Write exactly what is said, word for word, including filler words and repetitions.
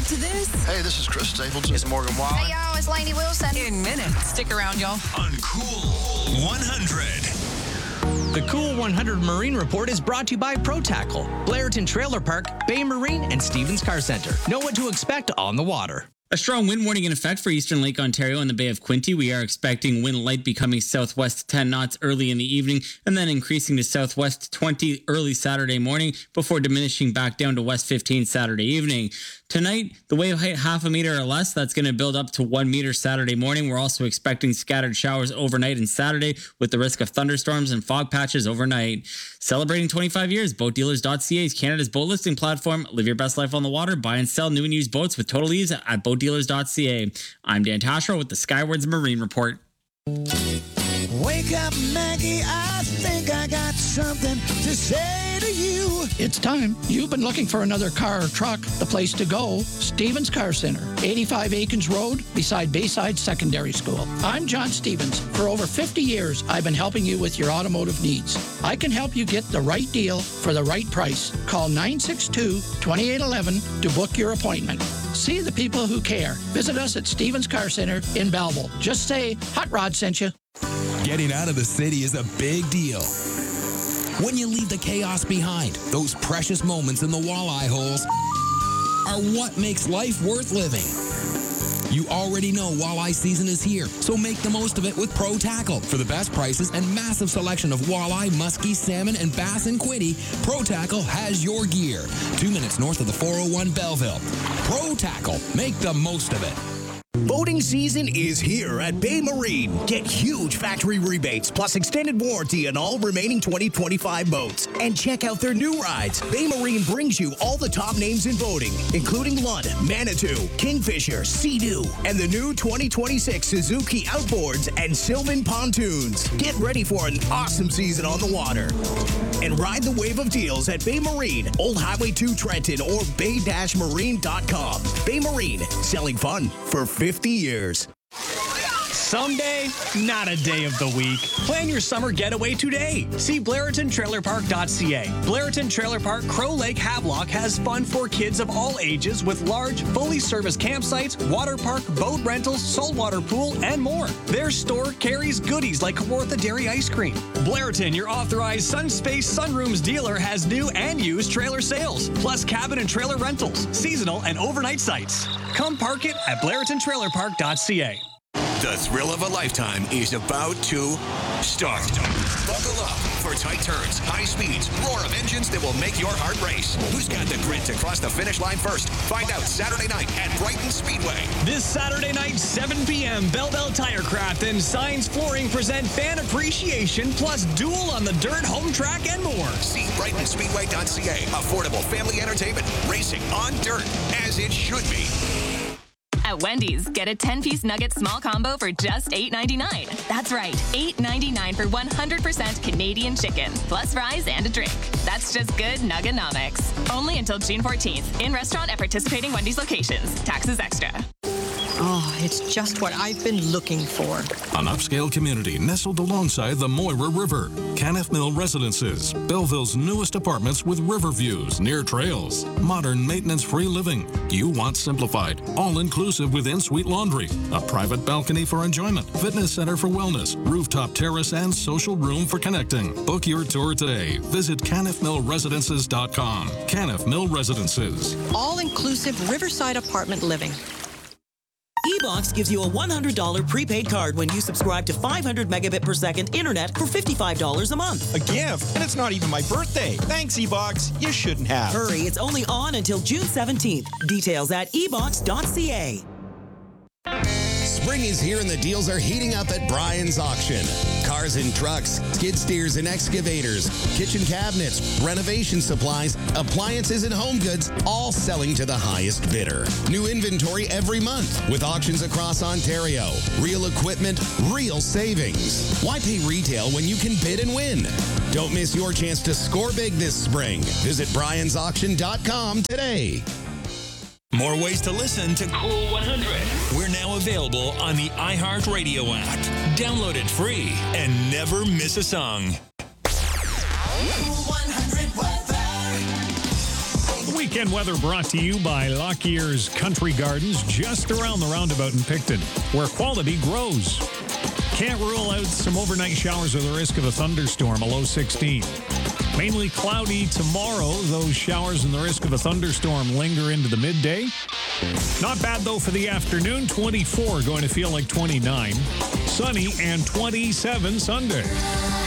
to this? Hey, this is Chris Stapleton. It's Morgan Wallen. Hey, y'all, it's Lainey Wilson. In minutes. Stick around, y'all. On Cool one hundred. The Cool one hundred Marine Report is brought to you by Pro Tackle, Blairton Trailer Park, Bay Marine, and Stevens Car Center. Know what to expect on the water. A strong wind warning in effect for eastern Lake Ontario and the Bay of Quinte. We are expecting wind light becoming southwest ten knots early in the evening and then increasing to southwest twenty early Saturday morning before diminishing back down to west fifteen Saturday evening. Tonight, the wave height half a meter or less. That's going to build up to one meter Saturday morning. We're also expecting scattered showers overnight and Saturday with the risk of thunderstorms and fog patches overnight. Celebrating twenty-five years, boat dealers dot c a is Canada's boat listing platform. Live your best life on the water. Buy and sell new and used boats with total ease at boat dealers dot c a. I'm Dan Tasher with the Skywards Marine Report. Wake up, Maggie, I think I got something to say to you. It's time. You've been looking for another car or truck. The place to go, Stevens Car Center, eighty-five Aikens Road, beside Bayside Secondary School. I'm John Stevens. For over fifty years, I've been helping you with your automotive needs. I can help you get the right deal for the right price. Call nine six two, two eight one one to book your appointment. See the people who care. Visit us at Stevens Car Center in Belleville. Just say, Hot Rod sent you. Getting out of the city is a big deal. When you leave the chaos behind, those precious moments in the walleye holes are what makes life worth living. You already know walleye season is here, so make the most of it with Pro Tackle. For the best prices and massive selection of walleye, muskie, salmon, and bass in Quinte, Pro Tackle has your gear. Two minutes north of the four oh one Belleville. Pro Tackle. Make the most of it. Boating season is here at Bay Marine. Get huge factory rebates plus extended warranty on all remaining twenty twenty-five boats. And check out their new rides. Bay Marine brings you all the top names in boating, including Lund, Manitou, Kingfisher, Sea-Doo, and the new twenty twenty-six Suzuki Outboards and Sylvan Pontoons. Get ready for an awesome season on the water. And ride the wave of deals at Bay Marine, Old Highway two Trenton, or bay dash marine dot com. Bay Marine, selling fun for fifty years. Someday, not a day of the week. Plan your summer getaway today. See Blairton Trailer Park dot c a. Blairton Trailer Park Crow Lake Havelock has fun for kids of all ages with large, fully serviced campsites, water park, boat rentals, saltwater pool, and more. Their store carries goodies like Kawartha Dairy ice cream. Blairton, your authorized Sunspace Sunrooms dealer, has new and used trailer sales, plus cabin and trailer rentals, seasonal and overnight sites. Come park it at Blairton Trailer Park dot c a. The thrill of a lifetime is about to start. Buckle up for tight turns, high speeds, roar of engines that will make your heart race. Who's got the grit to cross the finish line first? Find out Saturday night at Brighton Speedway. This Saturday night, seven p.m., Bell Bell Tirecraft and Signs Flooring present fan appreciation plus duel on the dirt, home track, and more. See Brighton Speedway dot c a. Affordable family entertainment, racing on dirt, as it should be. At Wendy's, get a ten-piece nugget small combo for just eight ninety-nine. That's right, eight ninety-nine for one hundred percent Canadian chicken, plus fries and a drink. That's just good nuggenomics. Only until June fourteenth. In restaurant at participating Wendy's locations. Taxes extra. Oh, it's just what I've been looking for. An upscale community nestled alongside the Moira River. Caniff Mill Residences, Belleville's newest apartments with river views near trails. Modern maintenance-free living. You want simplified, all-inclusive with in-suite laundry, a private balcony for enjoyment, fitness center for wellness, rooftop terrace, and social room for connecting. Book your tour today. Visit caniff mill residences dot com. Caniff Mill Residences. All-inclusive riverside apartment living. eBox gives you a one hundred dollars prepaid card when you subscribe to five hundred megabit per second internet for fifty-five dollars a month. A gift? And it's not even my birthday. Thanks, eBox. You shouldn't have. Hurry, it's only on until June seventeenth. Details at e box dot c a. Spring is here and the deals are heating up at Brian's Auction. Cars and trucks, skid steers and excavators, kitchen cabinets, renovation supplies, appliances and home goods, all selling to the highest bidder. New inventory every month with auctions across Ontario. Real equipment, real savings. Why pay retail when you can bid and win? Don't miss your chance to score big this spring. Visit Brians Auction dot com today. More ways to listen to Cool one hundred. We're now available on the iHeartRadio app. Download it free and never miss a song. Cool one hundred weather. Weekend weather brought to you by Lockyer's Country Gardens, just around the roundabout in Picton, where quality grows. Can't rule out some overnight showers with the risk of a thunderstorm, a low sixteen. Mainly cloudy tomorrow. Those showers and the risk of a thunderstorm linger into the midday. Not bad, though, for the afternoon. twenty-four, going to feel like twenty-nine. Sunny and twenty-seven Sunday.